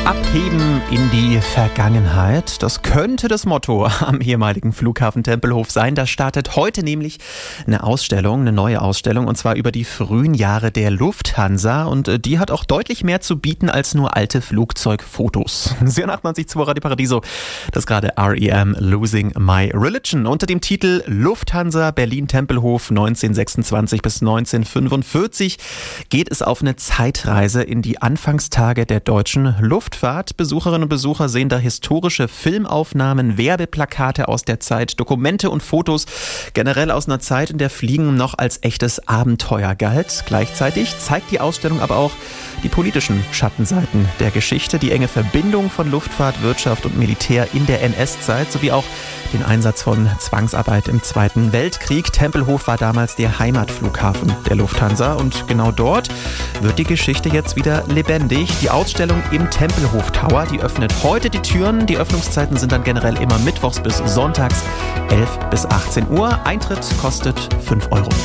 Abheben in die Vergangenheit. Das könnte das Motto am ehemaligen Flughafen Tempelhof sein. Da startet heute nämlich eine neue Ausstellung, und zwar über die frühen Jahre der Lufthansa. Und die hat auch deutlich mehr zu bieten als nur alte Flugzeugfotos. 94 zu Radio Paradiso, das gerade R.E.M. Losing My Religion. Unter dem Titel Lufthansa Berlin-Tempelhof 1926 bis 1945 geht es auf eine Zeitreise in die Anfangstage der deutschen Luftfahrt. Besucherinnen und Besucher sehen da historische Filmaufnahmen, Werbeplakate aus der Zeit, Dokumente und Fotos, generell aus einer Zeit, in der Fliegen noch als echtes Abenteuer galt. Gleichzeitig zeigt die Ausstellung aber auch die politischen Schattenseiten der Geschichte, die enge Verbindung von Luftfahrt, Wirtschaft und Militär in der NS-Zeit sowie auch den Einsatz von Zwangsarbeit im Zweiten Weltkrieg. Tempelhof war damals der Heimatflughafen der Lufthansa und genau dort wird die Geschichte jetzt wieder lebendig. Die Ausstellung im Tempelhof Tower, die öffnet heute die Türen. Die Öffnungszeiten sind dann generell immer mittwochs bis sonntags 11 bis 18 Uhr. Eintritt kostet 5 Euro.